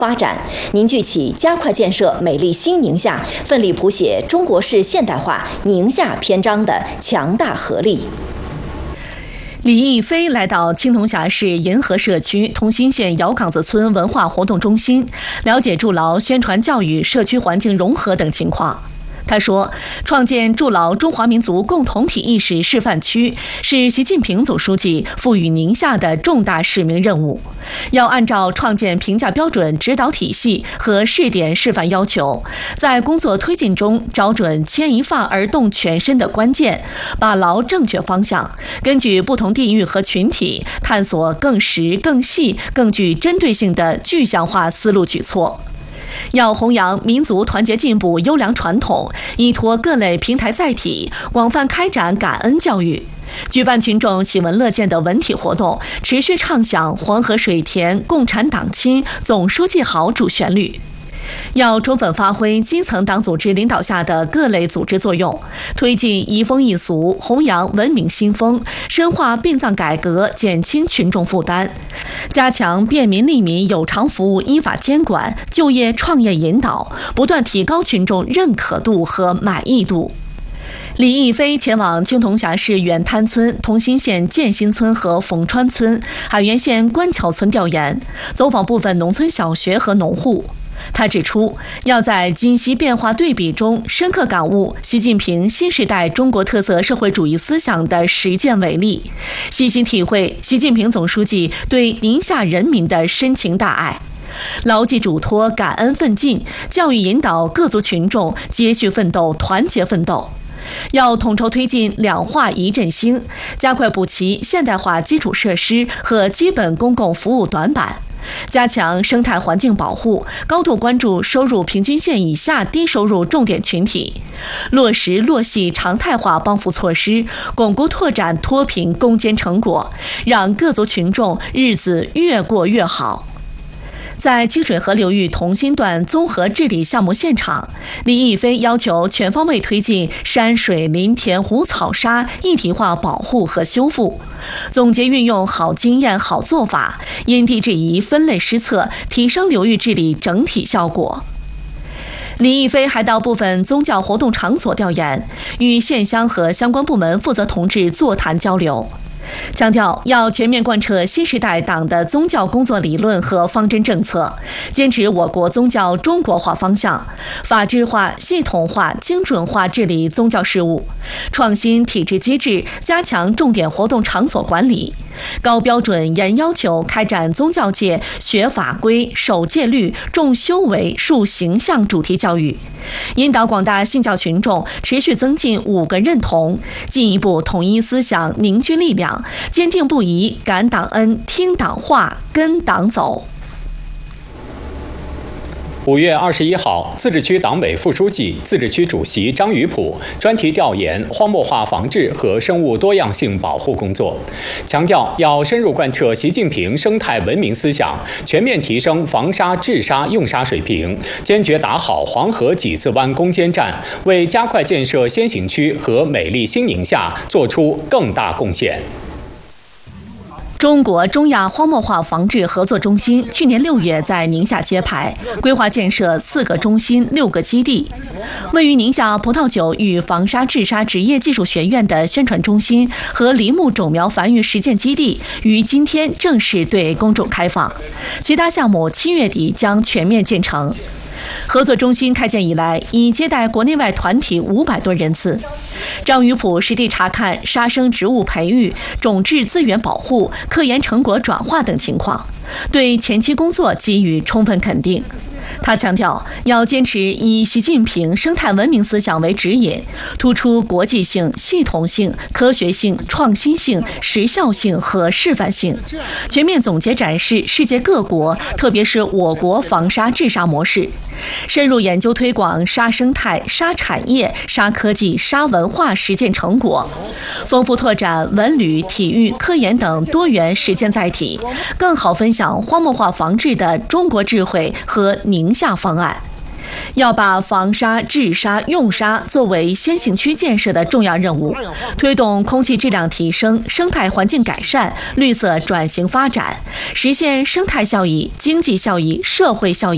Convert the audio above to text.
发展，凝聚起加快建设美丽新宁夏、奋力谱写中国式现代化宁夏篇章的强大合力。 李毅飞来到青铜峡市银河社区同心县窑岗子村文化活动中心，了解筑牢宣传教育、社区环境融合等情况。他说，创建筑牢中华民族共同体意识示范区是习近平总书记赋予宁夏的重大使命任务，要按照创建评价标准指导体系和试点示范要求，在工作推进中找准牵一发而动全身的关键，把牢正确方向，根据不同地域和群体，探索更实、更细、更具针对性的具象化思路举措。要弘扬民族团结进步优良传统，依托各类平台载体，广泛开展感恩教育，举办群众喜闻乐见的文体活动，持续唱响黄河水田共产党亲总书记好主旋律。要充分发挥基层党组织领导下的各类组织作用，推进移风易俗，弘扬文明新风，深化殡葬改革，减轻群众负担，加强便民利民有偿服务依法监管、就业创业引导，不断提高群众认可度和满意度。李毅飞前往青铜峡市远滩村、同心县建新村和冯川村、海原县官桥村调研，走访部分农村小学和农户。他指出，要在今昔变化对比中深刻感悟习近平新时代中国特色社会主义思想的实践伟力，细心体会习近平总书记对宁夏人民的深情大爱，牢记嘱托，感恩奋进，教育引导各族群众接续奋斗、团结奋斗。要统筹推进两化一振兴，加快补齐现代化基础设施和基本公共服务短板，加强生态环境保护，高度关注收入平均线以下低收入重点群体，落实落细常态化帮扶措施，巩固拓展脱贫攻坚成果，让各族群众日子越过越好。在清水河流域同心段综合治理项目现场，李毅飞要求全方位推进山水林田湖草沙一体化保护和修复，总结运用好经验好做法，因地制宜分类施策，提升流域治理整体效果。李毅飞还到部分宗教活动场所调研，与县乡和相关部门负责同志座谈交流，强调要全面贯彻新时代党的宗教工作理论和方针政策，坚持我国宗教中国化方向，法治化、系统化、精准化治理宗教事务，创新体制机制，加强重点活动场所管理，高标准严要求开展宗教界学法规、守戒律、重修为、树形象主题教育，引导广大信教群众持续增进5个认同，进一步统一思想，凝聚力量，坚定不移感党恩、听党话、跟党走。 5月21号，自治区党委副书记、自治区主席张宇普专题调研荒漠化防治和生物多样性保护工作，强调要深入贯彻习近平生态文明思想，全面提升防沙治沙用沙水平，坚决打好黄河几字湾攻坚战，为加快建设先行区和美丽新宁夏做出更大贡献。 中国中亚荒漠化防治合作中心去年6月在宁夏揭牌，规划建设4个中心、6个基地。位于宁夏葡萄酒与防沙治沙职业技术学院的宣传中心和林木种苗繁育实践基地于今天正式对公众开放，其他项目7月底将全面建成。合作中心开建以来，已接待国内外团体500多人次。张宇普实地查看沙生植物培育、种质资源保护、科研成果转化等情况，对前期工作给予充分肯定。他强调，要坚持以习近平生态文明思想为指引，突出国际性、系统性、科学性、创新性、时效性和示范性，全面总结展示世界各国，特别是我国防沙治沙模式，深入研究推广沙生态、沙产业、沙科技、沙文化实践成果，丰富拓展文旅、体育、科研等多元实践载体，更好分享荒漠化防治的中国智慧和宁夏方案。要把防沙、治沙、用沙作为先行区建设的重要任务，推动空气质量提升、生态环境改善、绿色转型发展，实现生态效益、经济效益、社会效益